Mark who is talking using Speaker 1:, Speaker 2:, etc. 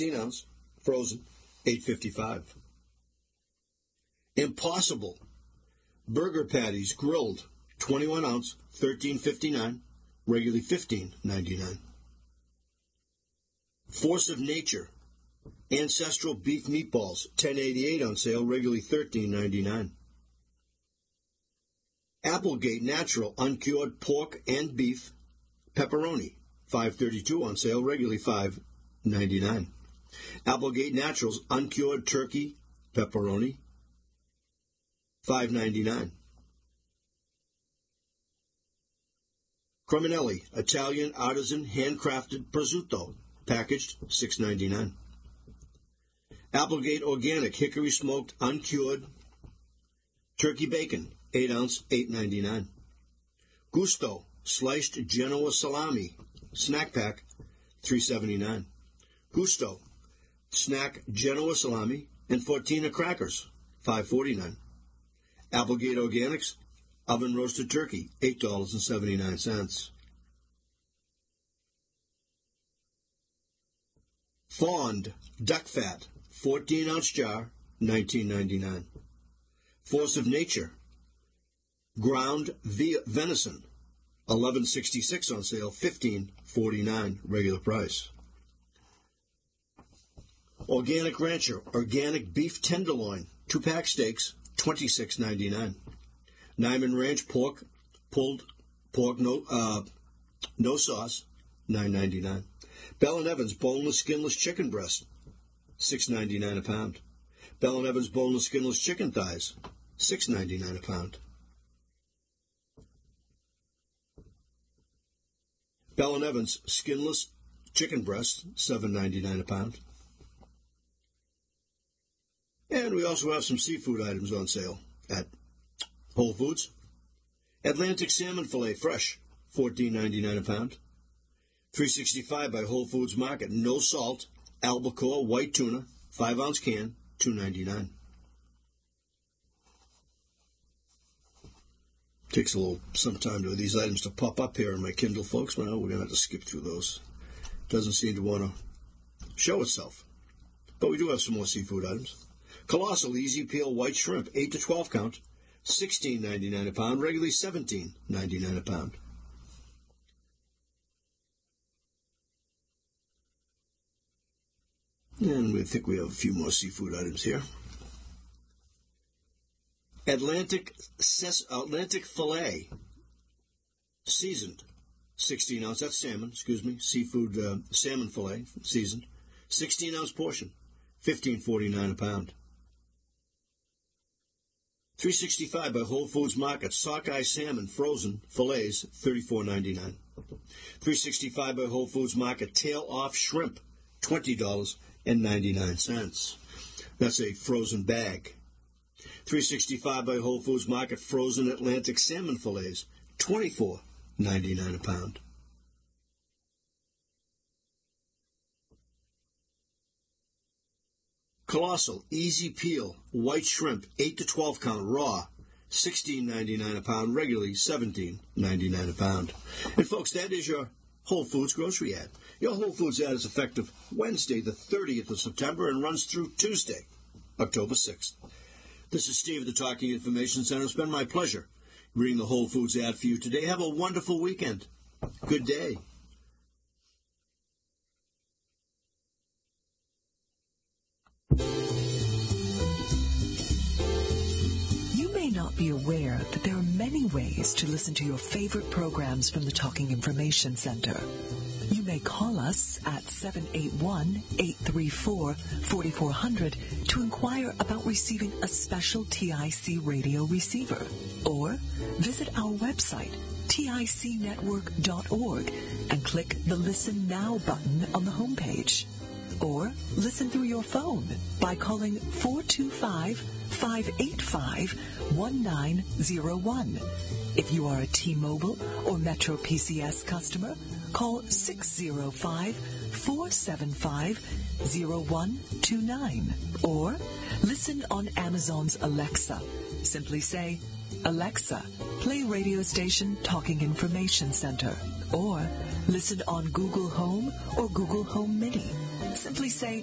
Speaker 1: 16-ounce, frozen, $8.55. Impossible burger patties, grilled, 21-ounce, $13.59, regularly $15.99. Force of Nature Ancestral Beef Meatballs, $10.88 on sale, regularly $13.99. Applegate Natural Uncured Pork and Beef Pepperoni, $5.32 on sale, regularly $5.99. Applegate Naturals Uncured Turkey Pepperoni, $5.99. Creminelli Italian Artisan Handcrafted Prosciutto, packaged, $6.99. Applegate Organic Hickory Smoked Uncured Turkey Bacon, 8-ounce, $8.99. Gusto Sliced Genoa Salami Snack Pack, $3.79. Gusto Snack Genoa Salami and Fortina Crackers, $5.49. Applegate Organics Oven Roasted Turkey, $8.79. Fond Duck Fat, 14-ounce jar, $19.99. Force of Nature Ground Venison, $11.66 on sale, $15.49 regular price. Organic Rancher Organic Beef Tenderloin, 2-pack steaks, $26.99. Nyman Ranch Pork Pulled Pork no sauce, $9.99. Bell & Evans Boneless Skinless Chicken Breast, $6.99 a pound. Bell & Evans Boneless Skinless Chicken Thighs, $6.99 a pound. Bell & Evans Skinless Chicken Breast, $7.99 a pound. And we also have some seafood items on sale at Whole Foods. Atlantic Salmon Fillet Fresh, $14.99 a pound. $3.65 by Whole Foods Market. No salt, albacore, white tuna, 5-ounce can, $2.99. Takes some time for these items to pop up here in my Kindle, folks. Well, we're going to have to skip through those. Doesn't seem to want to show itself. But we do have some more seafood items. Colossal Easy Peel White Shrimp, 8 to 12 count, $16.99 a pound, regularly $17.99 a pound. And we think we have a few more seafood items here. Atlantic Fillet, seasoned, 16-ounce, that's salmon, seafood salmon fillet, seasoned, 16-ounce portion, $15.49 a pound. $3.65 by Whole Foods Market, sockeye salmon frozen fillets, $34.99. $3.65 by Whole Foods Market, tail off shrimp, $20.99. That's a frozen bag. $3.65 by Whole Foods Market, frozen Atlantic salmon fillets, $24.99 a pound. Colossal Easy Peel White Shrimp, 8 to 12 count raw, $16.99 a pound, regularly $17.99 a pound. And folks, that is your Whole Foods grocery ad. Your Whole Foods ad is effective Wednesday, the 30th of September, and runs through Tuesday, October 6th. This is Steve at the Talking Information Center. It's been my pleasure reading the Whole Foods ad for you today. Have a wonderful weekend. Good day.
Speaker 2: You may not be aware that there are many ways to listen to your favorite programs from the Talking Information Center. You may call us at 781-834-4400 to inquire about receiving a special TIC radio receiver, or visit our website, ticnetwork.org, and click the Listen Now button on the homepage. Or listen through your phone by calling 425-585-1901. If you are a T-Mobile or Metro PCS customer, call 605-475-0129. Or listen on Amazon's Alexa. Simply say, Alexa, play radio station Talking Information Center. Or listen on Google Home or Google Home Mini. Simply say,